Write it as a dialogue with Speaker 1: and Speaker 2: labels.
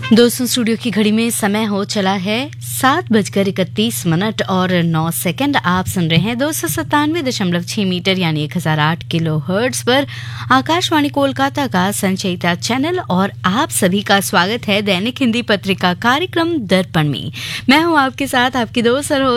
Speaker 1: दोस्तों स्टूडियो की घड़ी में समय हो चला है 7:31 और 9 सेकंड। आप सुन रहे हैं 297.6 मीटर यानी 1008 किलो हर्ट्ज पर आकाशवाणी कोलकाता का संचयिता चैनल। और आप सभी का स्वागत है दैनिक हिंदी पत्रिका कार्यक्रम दर्पण में। मैं हूं आपके साथ आपकी दोस्त और